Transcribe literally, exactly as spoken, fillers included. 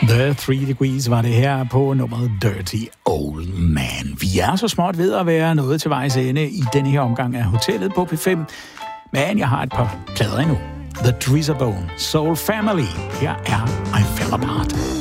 The Three Degrees var det her på nummeret Dirty Old Man. Vi er så småt ved at være nået til vejs ende i denne her omgang af Hotellet på P fem. Men jeg har et par plader endnu. The Drizzerbone, Soul Family. Her er I Fell Apart.